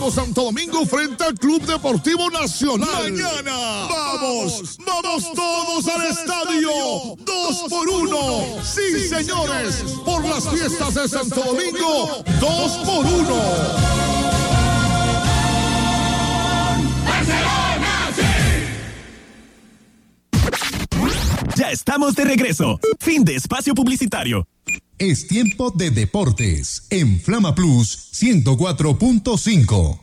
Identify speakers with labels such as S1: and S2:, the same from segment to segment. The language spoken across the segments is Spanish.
S1: Santo Domingo frente al Club Deportivo Nacional. Mañana vamos todos al estadio. 2x1. Sí, señores, por las fiestas de Santo Domingo, 2x1.
S2: Ya estamos de regreso. Fin de espacio publicitario.
S3: Es tiempo de deportes en Flama Plus 104.5.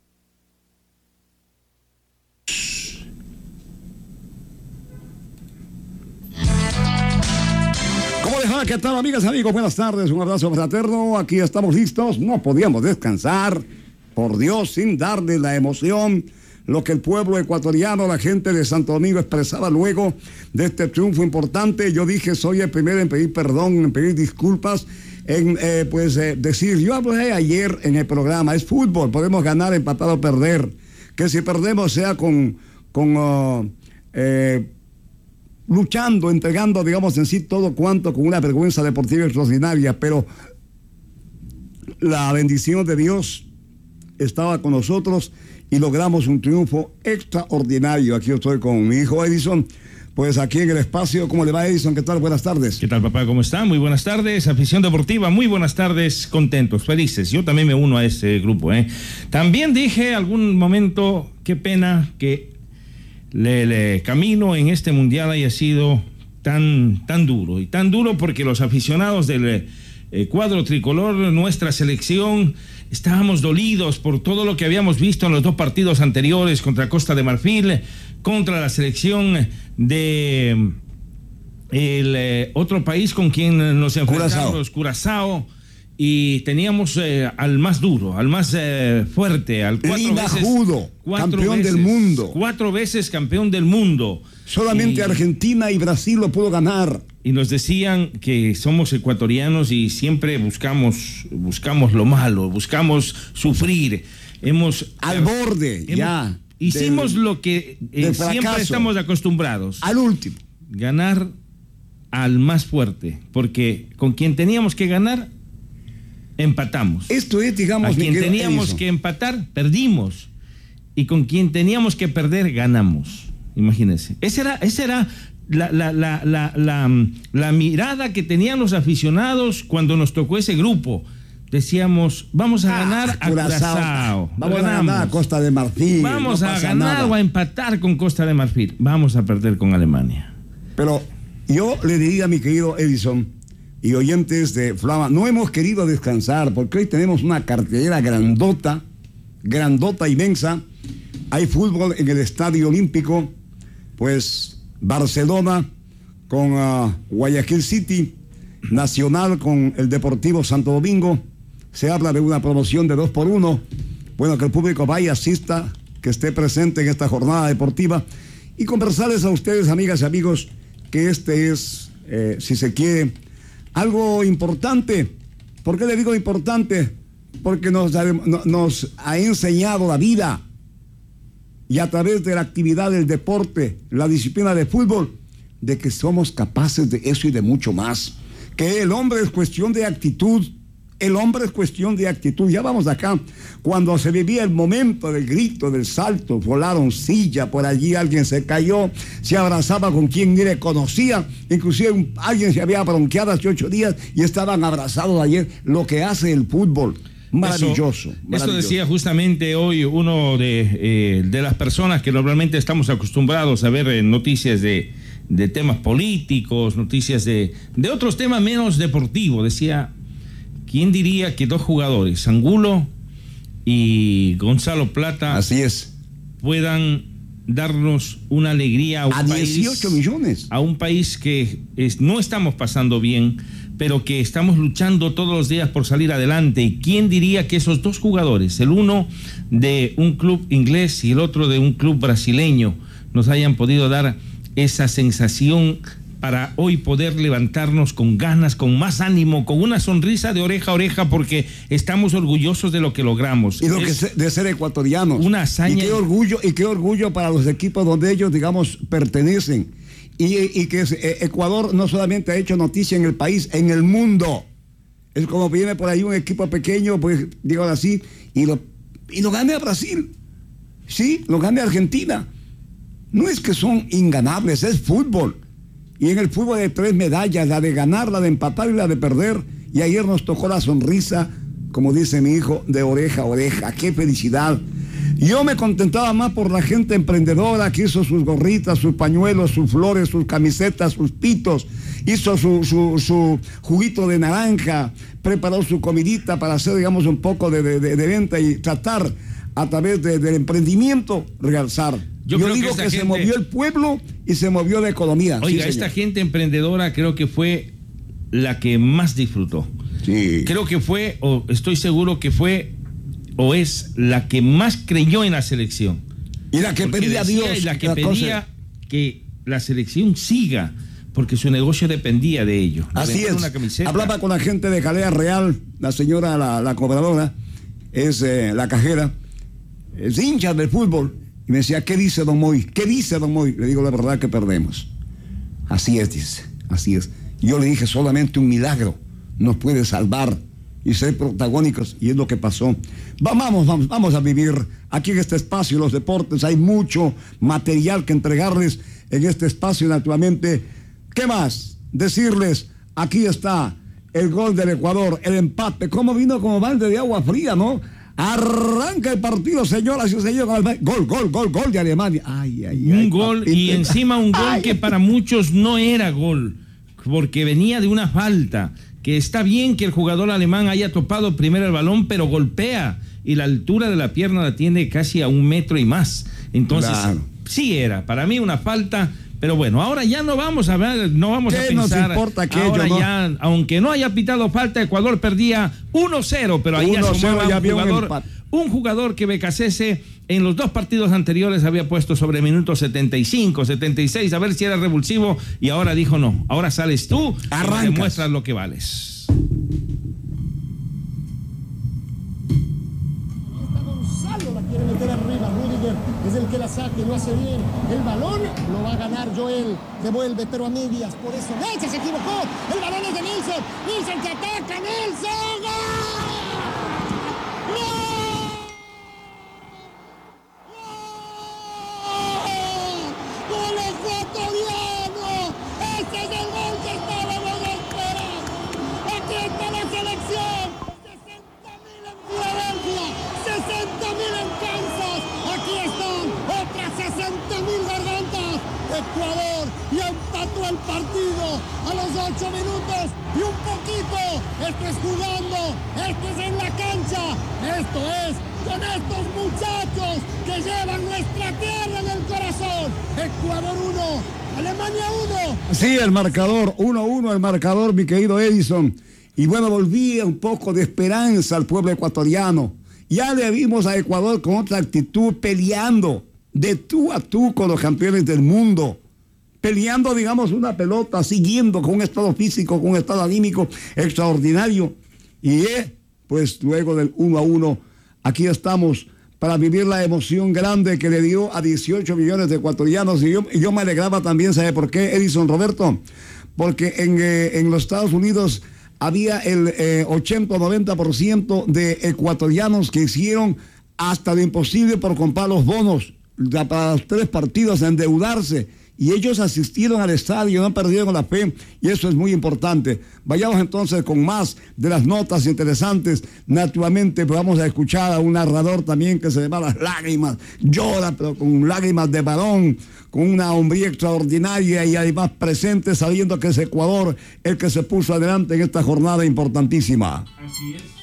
S4: ¿Cómo les va? ¿Qué tal, amigas, amigos? Buenas tardes, un abrazo fraterno. Aquí estamos listos. No podíamos descansar, por Dios, sin darle la emoción, lo que el pueblo ecuatoriano, la gente de Santo Domingo expresaba luego de este triunfo importante. Yo dije, soy el primero en pedir perdón, en pedir disculpas, en decir, yo hablé ayer en el programa, es fútbol, podemos ganar, empatar o perder, que si perdemos sea luchando, entregando, digamos, en sí todo cuanto, con una vergüenza deportiva extraordinaria, pero la bendición de Dios estaba con nosotros y logramos un triunfo extraordinario. Aquí estoy con mi hijo Edison, pues aquí en el espacio. ¿Cómo le va, Edison? ¿Qué tal? Buenas tardes.
S5: ¿Qué tal, papá? ¿Cómo está? Muy buenas tardes. Afición deportiva, muy buenas tardes. Contentos, felices. Yo también me uno a ese grupo, ¿eh? También dije algún momento, qué pena que el camino en este mundial haya sido tan duro. Y tan duro porque los aficionados del cuadro tricolor, nuestra selección, estábamos dolidos por todo lo que habíamos visto en los dos partidos anteriores contra Costa de Marfil, contra la selección de el otro país con quien nos enfrentamos, Curazao, y teníamos al más duro, al más fuerte, al
S4: campeón del mundo.
S5: 4 veces campeón del mundo.
S4: Solamente Argentina y Brasil lo pudo ganar.
S5: Y nos decían que somos ecuatorianos y siempre buscamos lo malo, buscamos sufrir.
S4: Al borde,
S5: hicimos lo que siempre estamos acostumbrados.
S4: Al último.
S5: Ganar al más fuerte, porque con quien teníamos que ganar, empatamos.
S4: Esto es, digamos,
S5: a quien teníamos que empatar, perdimos. Y con quien teníamos que perder, ganamos. Imagínense. Esa era la mirada que tenían los aficionados cuando nos tocó ese grupo. Decíamos, vamos a ganar a Curazao.
S4: Vamos a ganar a Costa de Marfil.
S5: Vamos a ganar o a empatar con Costa de Marfil. Vamos a perder con Alemania.
S4: Pero yo le diría a mi querido Edison y oyentes de Flama, no hemos querido descansar porque hoy tenemos una cartelera grandota, inmensa. Hay fútbol en el Estadio Olímpico, pues Barcelona con Guayaquil City, Nacional con el Deportivo Santo Domingo. Se habla de una promoción de 2x1. Bueno, que el público vaya, asista, que esté presente en esta jornada deportiva y conversarles a ustedes, amigas y amigos, que este es, si se quiere, algo importante. ¿Por qué le digo importante? Porque nos ha enseñado la vida, y a través de la actividad del deporte, la disciplina de fútbol, de que somos capaces de eso y de mucho más. Que el hombre es cuestión de actitud. El hombre es cuestión de actitud. Ya vamos acá. Cuando se vivía el momento del grito, del salto, volaron silla, por allí alguien se cayó, se abrazaba con quien ni le conocía. Inclusive alguien se había bronqueado hace 8 días y estaban abrazados ayer. Lo que hace el fútbol. Maravilloso.
S5: Eso decía justamente hoy uno de las personas que normalmente estamos acostumbrados a ver noticias de temas políticos, noticias de otros temas menos deportivos. Decía, ¿quién diría que 2 jugadores, Angulo y Gonzalo Plata,
S4: así es,
S5: puedan darnos una alegría
S4: a 18 millones?
S5: A un país que no estamos pasando bien, pero que estamos luchando todos los días por salir adelante. ¿Y quién diría que esos 2 jugadores, el uno de un club inglés y el otro de un club brasileño, nos hayan podido dar esa sensación para hoy poder levantarnos con ganas, con más ánimo, con una sonrisa de oreja a oreja, porque estamos orgullosos de lo que logramos?
S4: Y de ser ecuatorianos.
S5: Una hazaña.
S4: Y qué orgullo para los equipos donde ellos, digamos, pertenecen. Y que Ecuador no solamente ha hecho noticia en el país, en el mundo. Es como viene por ahí un equipo pequeño, pues digo así, y y lo gane a Brasil. Sí, lo gane a Argentina. No es que son inganables, es fútbol. Y en el fútbol hay 3 medallas, la de ganar, la de empatar y la de perder. Y ayer nos tocó la sonrisa, como dice mi hijo, de oreja a oreja. ¡Qué felicidad! Yo me contentaba más por la gente emprendedora que hizo sus gorritas, sus pañuelos, sus flores, sus camisetas, sus pitos, hizo su juguito de naranja, preparó su comidita para hacer, digamos, un poco de venta y tratar a través del emprendimiento realzar. Yo digo que se movió el pueblo y se movió la economía.
S5: Oiga, sí, esta gente emprendedora creo que fue la que más disfrutó.
S4: Sí.
S5: Creo que fue, o estoy seguro que fue, o es la que más creyó en la selección.
S4: Y la que pedía a Dios.
S5: Y la que pedía que la selección siga, porque su negocio dependía de ello.
S4: Así es. Hablaba con la gente de Jalea Real, la señora, la cobradora, es la cajera, es hincha del fútbol. Y me decía, ¿qué dice don Moy? ¿Qué dice don Moy? Le digo, la verdad que perdemos. Así es, dice, así es. Y yo le dije, solamente un milagro nos puede salvar y ser protagónicos, y es lo que pasó. Vamos a vivir aquí en este espacio, los deportes. Hay mucho material que entregarles en este espacio, naturalmente. ¿Qué más? Decirles, aquí está el gol del Ecuador, el empate. ¿Cómo vino como balde de agua fría, no? Arranca el partido, señoras y señores. Gol de Alemania.
S5: Un gol, y encima un gol que para muchos no era gol, porque venía de una falta. Que está bien que el jugador alemán haya topado primero el balón, pero golpea y la altura de la pierna la tiene casi a 1 metro y más. Entonces, claro, sí era para mí una falta. Pero bueno, ahora ya no vamos a ver, no vamos a pensar. ¿Qué nos importa aquello, ahora no? Ya, aunque no haya pitado falta, Ecuador perdía 1-0, pero ahí asomaba un jugador que Becasese en los 2 partidos anteriores había puesto sobre minutos 75, 76, a ver si era revulsivo, y ahora dijo no, ahora sales tú y demuestras lo que vales.
S6: Quiere meter arriba, Rudiger es el que la saque, lo hace bien, el balón lo va a ganar Joel, devuelve pero a medias, por eso Nelson se equivocó, el balón es de Nilsson que ataca, Nilsson, ¡gol! ¡Gol ecuatoriano! ¡Ese es el gol que estábamos esperando! ¡Aquí está la selección! 60.000 en Filadelfia, 60.000 en Kansas, aquí están otras 60.000 gargantas. Ecuador ya empató el partido a los 8 minutos y un poquito. Esto es jugando, esto es en la cancha, esto es con estos muchachos que llevan nuestra tierra en el corazón. Ecuador 1, Alemania 1.
S4: Sí, el marcador, 1-1 el marcador, mi querido Edison. Y bueno, volvía un poco de esperanza al pueblo ecuatoriano. Ya le vimos a Ecuador con otra actitud, peleando de tú a tú con los campeones del mundo. Peleando, digamos, una pelota, siguiendo con un estado físico, con un estado anímico extraordinario. Y pues luego del 1-1, aquí estamos para vivir la emoción grande que le dio a 18 millones de ecuatorianos. Y yo me alegraba también, ¿sabe por qué, Edison Roberto? Porque en los Estados Unidos había el 80-90% de ecuatorianos que hicieron hasta lo imposible por comprar los bonos para los 3 partidos, endeudarse, y ellos asistieron al estadio, no perdieron la fe, y eso es muy importante. Vayamos entonces con más de las notas interesantes. Naturalmente vamos a escuchar a un narrador también que se le va las lágrimas, llora pero con lágrimas de varón, con una hombría extraordinaria, y además presente sabiendo que es Ecuador el que se puso adelante en esta jornada importantísima.
S5: Así es.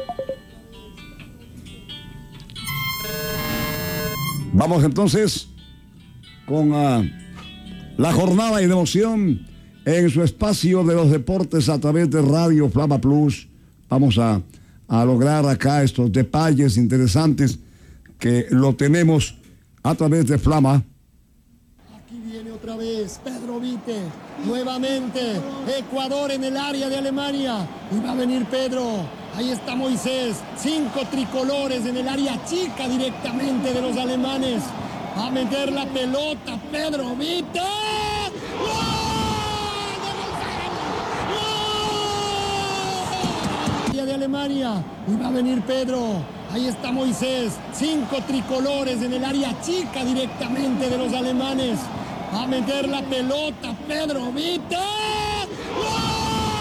S4: Vamos entonces con la jornada y de emoción en su espacio de los deportes a través de Radio Flama Plus. Vamos a lograr acá estos detalles interesantes que lo tenemos a través de Flama.
S6: Aquí viene otra vez Pedro Vite, nuevamente Ecuador en el área de Alemania, y va a venir Pedro. Ahí está Moisés, 5 tricolores en el área chica directamente de los alemanes. Va a meter la pelota Pedro Vite. ¡Gol! De Alemania, y va a venir Pedro. Ahí está Moisés, 5 tricolores en el área chica directamente de los alemanes. Va a meter la pelota Pedro Vite. ¡Gol!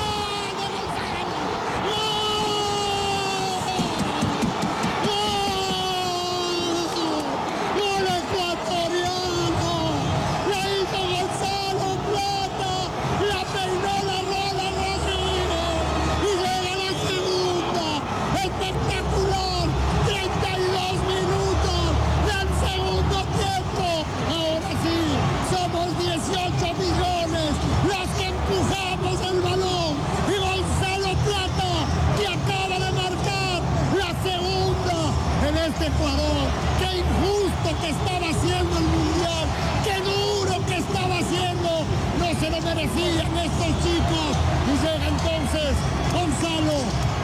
S6: Ecuador, qué injusto que estaba haciendo el mundial, qué duro que estaba haciendo, no se lo merecían estos chicos. Y llega entonces Gonzalo,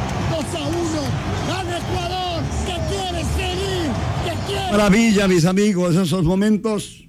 S6: 2-1, gana Ecuador, que quiere seguir, que quiere.
S4: Maravilla, mis amigos, esos momentos,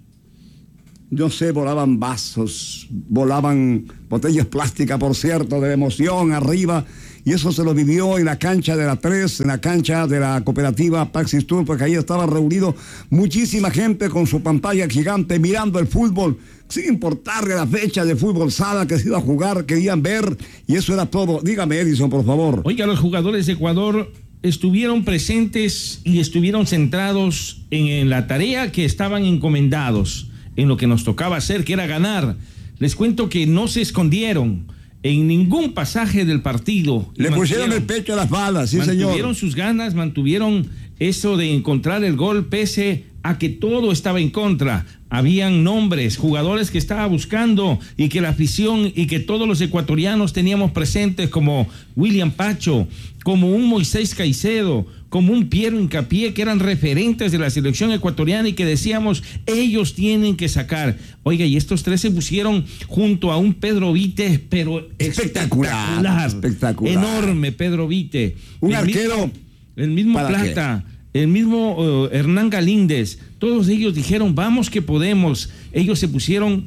S4: yo sé, volaban vasos, volaban botellas plásticas, por cierto, de emoción arriba. Y eso se lo vivió en la cancha de la 3, en la cancha de la cooperativa Paxis Tour, porque ahí estaba reunido muchísima gente con su pantalla gigante mirando el fútbol, sin importarle la fecha de fútbol sala que se iba a jugar, querían ver, y eso era todo. Dígame, Edison, por favor.
S5: Oiga, los jugadores de Ecuador estuvieron presentes y estuvieron centrados en la tarea que estaban encomendados, en lo que nos tocaba hacer, que era ganar. Les cuento que no se escondieron en ningún pasaje del partido.
S4: Le pusieron el pecho a las balas, sí, señor.
S5: Mantuvieron sus ganas, mantuvieron eso de encontrar el gol pese a que todo estaba en contra. Habían nombres, jugadores que estaba buscando y que la afición y que todos los ecuatorianos teníamos presentes, como William Pacho, como un Moisés Caicedo, como un Piero Hincapié, que eran referentes de la selección ecuatoriana y que decíamos, ellos tienen que sacar. Oiga, y estos tres se pusieron junto a un Pedro Vite, pero espectacular. Enorme Pedro Vite.
S4: Un arquero.
S5: El mismo Plata. El mismo Hernán Galíndez, todos ellos dijeron, vamos que podemos. Ellos se pusieron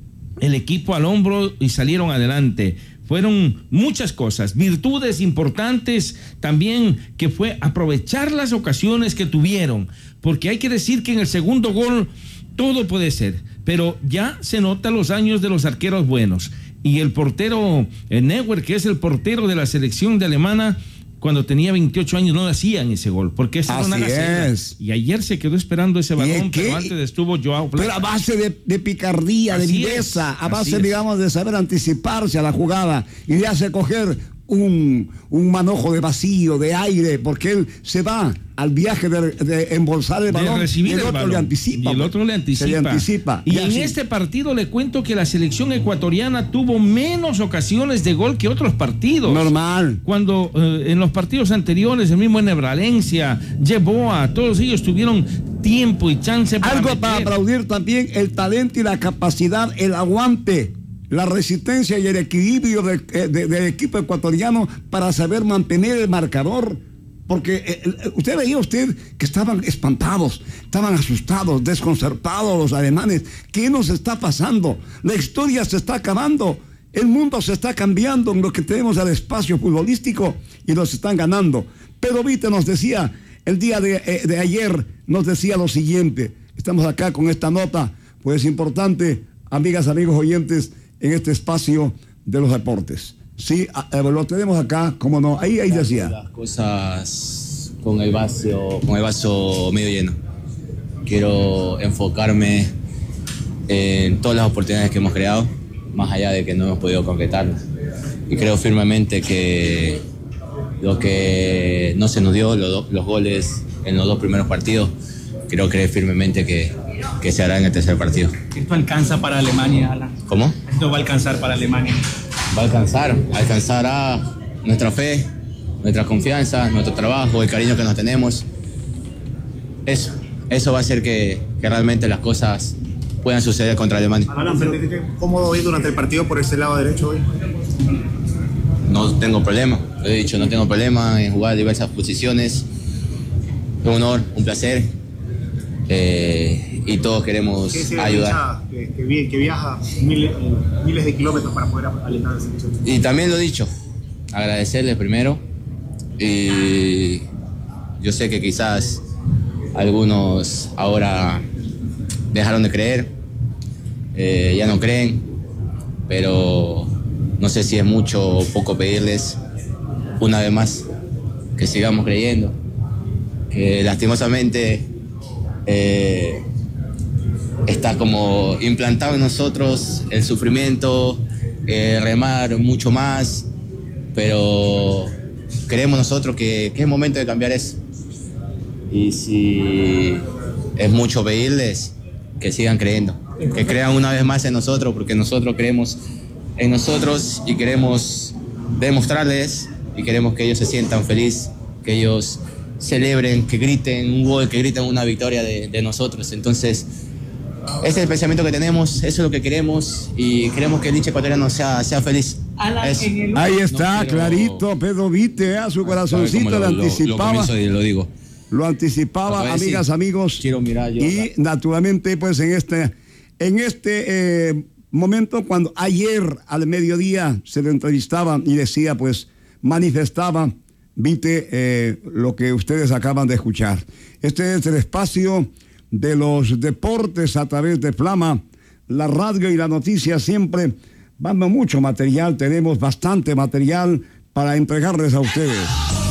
S5: el equipo al hombro y salieron adelante. Fueron muchas cosas, virtudes importantes también, que fue aprovechar las ocasiones que tuvieron, porque hay que decir que en el segundo gol todo puede ser, pero ya se notan los años de los arqueros buenos. Y el portero Neuer, que es el portero de la selección de alemana, cuando tenía 28 años no hacían ese gol, porque esa era una gacela. Y ayer se quedó esperando ese balón, pero antes estuvo Joao Plata.
S4: Pero a base de picardía, de viveza, a base, digamos, de saber anticiparse a la jugada y de hacer coger un manojo de vacío, de aire, porque él se va al viaje de embolsar el balón y el otro le anticipa.
S5: Y el otro le anticipa. Y en este partido le cuento que la selección ecuatoriana tuvo menos ocasiones de gol que otros partidos.
S4: Normal.
S5: Cuando en los partidos anteriores, el mismo Ener Valencia, Yeboah, todos ellos tuvieron tiempo y chance para
S4: algo para aplaudir también, el talento y la capacidad, el aguante, la resistencia y el equilibrio del equipo ecuatoriano para saber mantener el marcador. Porque usted veía que estaban espantados, estaban asustados, desconcertados los alemanes. ¿Qué nos está pasando? La historia se está acabando, el mundo se está cambiando en lo que tenemos al espacio futbolístico y nos están ganando. Pedro Vite nos decía, el día de ayer, nos decía lo siguiente. Estamos acá con esta nota, pues importante, amigas, amigos oyentes, en este espacio de los deportes. Sí, lo tenemos acá, cómo no, ahí decía.
S7: Las cosas con el vaso medio lleno. Quiero enfocarme en todas las oportunidades que hemos creado, más allá de que no hemos podido concretarlas. Y creo firmemente que lo que no se nos dio, los goles en los 2 primeros partidos, creo firmemente que se hará en el tercer partido.
S8: ¿Esto alcanza para Alemania, Alan?
S7: ¿Cómo?
S8: ¿Esto va a alcanzar para Alemania?
S7: Va a alcanzará nuestra fe, nuestra confianza, nuestro trabajo, el cariño que nos tenemos. Eso va a hacer que realmente las cosas puedan suceder contra Alemania.
S8: Alan, ¿sentiste cómodo hoy durante el partido por ese lado derecho hoy?
S7: No tengo problema, lo he dicho, no tengo problema en jugar diversas posiciones. Un honor, un placer. Y todos queremos ayudar.
S8: Que viaja miles de kilómetros para poder alentar a la selección.
S7: Y también lo he dicho, agradecerles primero y Yo sé que quizás algunos ahora dejaron de creer, ya no creen, pero no sé si es mucho o poco pedirles una vez más que sigamos creyendo, que lastimosamente está como implantado en nosotros el sufrimiento, remar mucho más, pero creemos nosotros que es momento de cambiar eso. Y si es mucho pedirles, que sigan creyendo, que crean una vez más en nosotros, porque nosotros creemos en nosotros y queremos demostrarles y queremos que ellos se sientan felices, que ellos celebren, que griten un gol, que griten una victoria de nosotros. Entonces, ese es el pensamiento que tenemos, eso es lo que queremos y queremos que el hincha ecuatoriano sea feliz.
S4: Ahí está, no quiero... clarito, Pedro Vite, a su corazoncito le anticipaba. Lo anticipaba, amigas, amigos.
S7: Quiero mirar yo.
S4: Y naturalmente, pues en este momento, cuando ayer al mediodía se le entrevistaba y decía, pues, manifestaba, Vite, lo que ustedes acaban de escuchar. Este es el espacio de los deportes a través de Flama, la radio y la noticia siempre. Vamos mucho material, tenemos bastante material para entregarles a ustedes.